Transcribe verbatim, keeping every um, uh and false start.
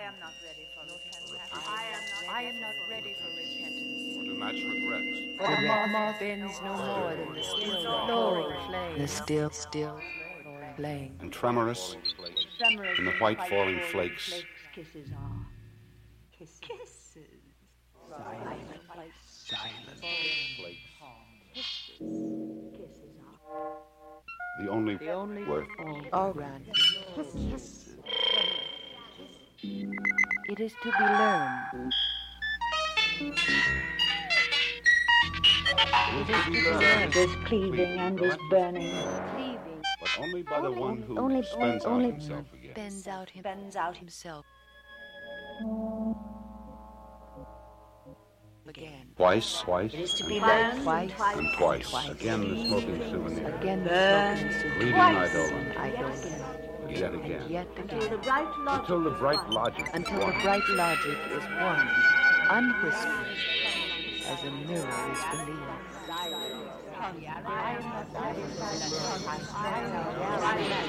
am not ready for repentance. I am not ready for repentance. Or to match regrets. For the moth bends no more than the still glowing flame. The still, still flame. And tremorous in the white falling flakes. Kisses are. Kisses. Kisses. Silent. Silent. Flakes. Kisses are. The only, The only worth. all granted. It is to be learned. It is to be learned. This cleaving and this burning. Cleaving But only by the one who only- spends only- out himself again. Bends out him, Bends out himself again. Twice, twice, It is to and be twice, learned. Twice. and twice. Twice. Again the smoking souvenir. Again the Burn. smoking soup. Bleeding Twice. idol. Idol. Yet again. Yet Until again. the bright logic. Until the bright logic Until is the one. bright logic is one, unwhispered, as a mirror is believed.